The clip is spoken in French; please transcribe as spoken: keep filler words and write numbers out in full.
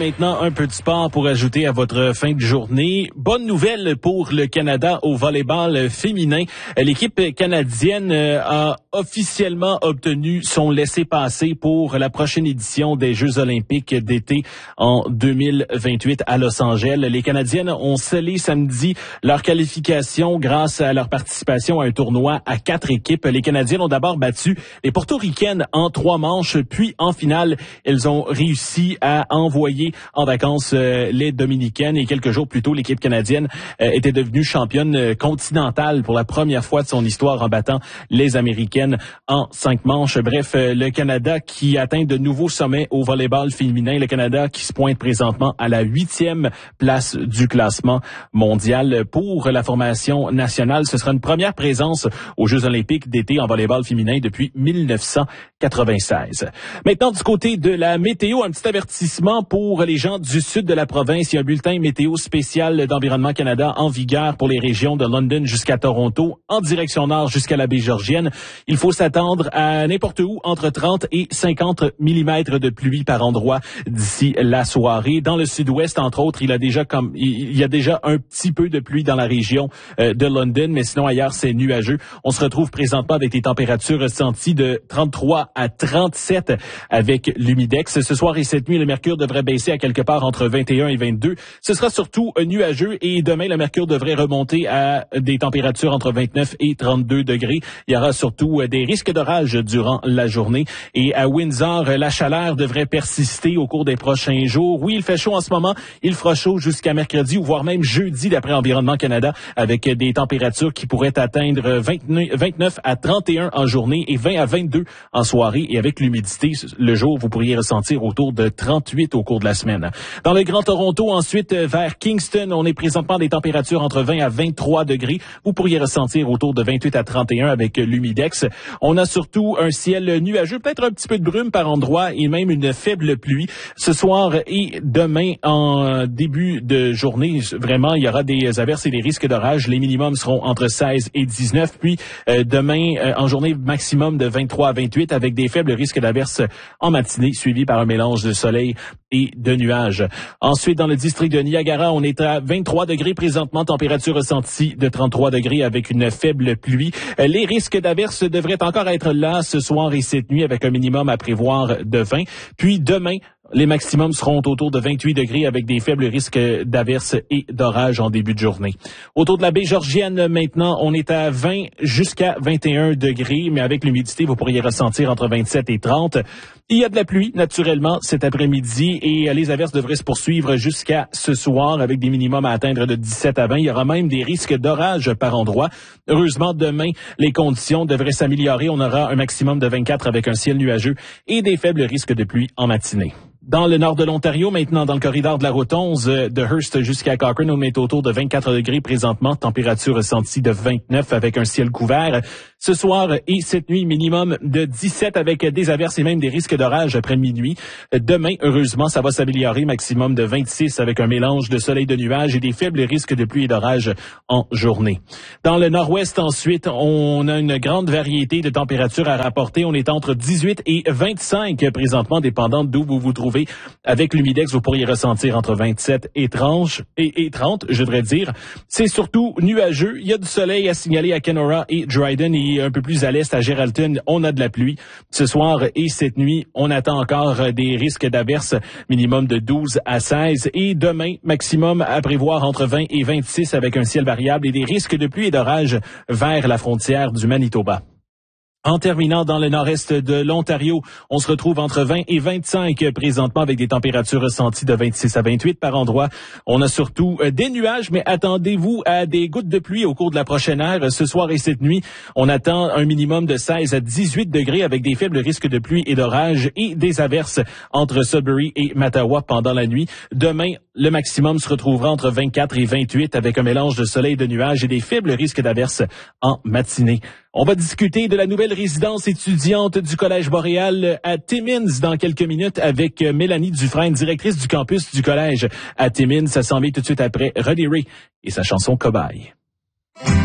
maintenant un peu de sport pour ajouter à votre fin de journée. Bonne nouvelle pour le Canada au volleyball féminin. L'équipe canadienne a officiellement obtenu son laissez-passer pour la prochaine édition des Jeux olympiques d'été en deux mille vingt-huit à Los Angeles. Les Canadiennes ont scellé samedi leur qualification grâce à leur participation à un tournoi à quatre équipes. Les Canadiennes ont d'abord battu les Portoricaines en trois manches, puis en finale, elles ont réussi à envoyer en vacances euh, les Dominicaines. Et quelques jours plus tôt, l'équipe canadienne euh, était devenue championne continentale pour la première fois de son histoire en battant les Américaines en cinq manches. Bref, euh, le Canada qui atteint de nouveaux sommets au volleyball féminin. Le Canada qui se pointe présentement à la huitième place du classement mondial. Pour la formation nationale, ce sera une première présence aux Jeux olympiques d'été en volleyball féminin depuis mille neuf cent quatre-vingt-seize. Maintenant, du côté de la météo, un petit avertissement pour les gens du sud de la province. Il y a un bulletin météo spécial d'Environnement Canada en vigueur pour les régions de London jusqu'à Toronto, en direction nord jusqu'à la baie Georgienne. Il faut s'attendre à n'importe où entre trente et cinquante millimètres de pluie par endroit d'ici la soirée. Dans le sud-ouest, entre autres, il y a déjà comme il y a déjà un petit peu de pluie dans la région euh, de London, mais sinon ailleurs c'est nuageux. On se retrouve présentement avec des températures ressenties de trente-trois à trente-sept avec l'humidex. Ce soir et cette nuit, le mercure devrait baisser à quelque part entre vingt et un et vingt-deux. Ce sera surtout nuageux et demain, le mercure devrait remonter à des températures entre vingt-neuf et trente-deux degrés. Il y aura surtout des risques d'orage durant la journée. Et à Windsor, la chaleur devrait persister au cours des prochains jours. Oui, il fait chaud en ce moment. Il fera chaud jusqu'à mercredi ou voire même jeudi d'après Environnement Canada avec des températures qui pourraient atteindre vingt-neuf à trente et un en journée et vingt à vingt-deux en soirée. Et avec l'humidité, le jour, vous pourriez ressentir autour de trente-huit au cours de la semaine. Dans le Grand Toronto, ensuite, vers Kingston, on est présentement à des températures entre vingt à vingt-trois degrés. Vous pourriez ressentir autour de vingt-huit à trente et un avec l'humidex. On a surtout un ciel nuageux, peut-être un petit peu de brume par endroit et même une faible pluie. Ce soir et demain, en début de journée, vraiment, il y aura des averses et des risques d'orage. Les minimums seront entre seize et dix-neuf. Puis, euh, demain, euh, en journée, maximum de vingt-trois à vingt-huit avec des faibles risques d'averses en matinée, suivi par un mélange de soleil et de nuages. Ensuite, dans le district de Niagara, on est à vingt-trois degrés présentement, température ressentie de trente-trois degrés avec une faible pluie. Les risques d'averses devraient encore être là ce soir et cette nuit avec un minimum à prévoir de vingt. Puis demain, les maximums seront autour de vingt-huit degrés avec des faibles risques d'averses et d'orages en début de journée. Autour de la baie Georgienne, maintenant, on est à vingt jusqu'à vingt et un degrés, mais avec l'humidité, vous pourriez ressentir entre vingt-sept et trente. Il y a de la pluie, naturellement, cet après-midi et les averses devraient se poursuivre jusqu'à ce soir avec des minimums à atteindre de dix-sept à vingt. Il y aura même des risques d'orage par endroit. Heureusement, demain, les conditions devraient s'améliorer. On aura un maximum de vingt-quatre avec un ciel nuageux et des faibles risques de pluie en matinée. Dans le nord de l'Ontario, maintenant, dans le corridor de la route onze, de Hearst jusqu'à Cochrane, on est autour de vingt-quatre degrés présentement, température ressentie de vingt-neuf avec un ciel couvert. Ce soir et cette nuit, minimum de dix-sept avec des averses et même des risques d'orage après minuit. Demain, heureusement, ça va s'améliorer, maximum de vingt-six avec un mélange de soleil, de nuages et des faibles risques de pluie et d'orage en journée. Dans le nord-ouest, ensuite, on a une grande variété de températures à rapporter. On est entre dix-huit et vingt-cinq présentement, dépendant d'où vous vous trouvez. Avec l'humidex, vous pourriez ressentir entre vingt-sept et trente, et, et trente, je devrais dire. C'est surtout nuageux. Il y a du soleil à signaler à Kenora et Dryden et un peu plus à l'est à Geraldton, on a de la pluie. Ce soir et cette nuit, on attend encore des risques d'averses, minimum de douze à seize. Et demain, maximum à prévoir entre vingt et vingt-six avec un ciel variable et des risques de pluie et d'orage vers la frontière du Manitoba. En terminant dans le nord-est de l'Ontario, on se retrouve entre vingt et vingt-cinq présentement avec des températures ressenties de vingt-six à vingt-huit par endroit. On a surtout des nuages, mais attendez-vous à des gouttes de pluie au cours de la prochaine heure. Ce soir et cette nuit, on attend un minimum de seize à dix-huit degrés avec des faibles risques de pluie et d'orage et des averses entre Sudbury et Mattawa pendant la nuit. Demain, le maximum se retrouvera entre vingt-quatre et vingt-huit avec un mélange de soleil et de nuages et des faibles risques d'averses en matinée. On va discuter de la nouvelle résidence étudiante du Collège Boréal à Timmins dans quelques minutes avec Mélanie Dufresne, directrice du campus du Collège à Timmins. Ça s'en vient tout de suite après Roddy Ray et sa chanson Cobaye.